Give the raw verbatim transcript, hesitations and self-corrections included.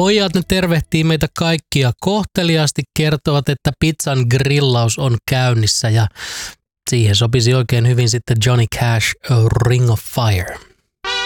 Pojat ne tervehtii meitä kaikkia kohteliaasti, kertovat, että pizzan grillaus on käynnissä ja siihen sopisi oikein hyvin sitten Johnny Cash, A Ring of Fire.